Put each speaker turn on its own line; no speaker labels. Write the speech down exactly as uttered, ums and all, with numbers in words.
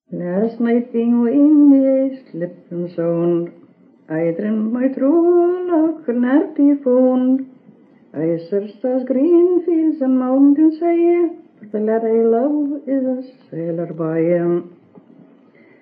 Last night being windy, slipped and sound, I dreamt my true love could not be found. I searched those green fields and mountains high, but the lad I love is a sailor boy.